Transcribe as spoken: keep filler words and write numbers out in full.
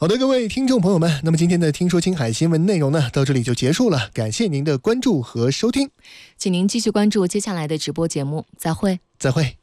好的，各位听众朋友们，那么今天的听说青海新闻内容呢，到这里就结束了，感谢您的关注和收听， 请您继续关注接下来的直播节目，再会。 再会。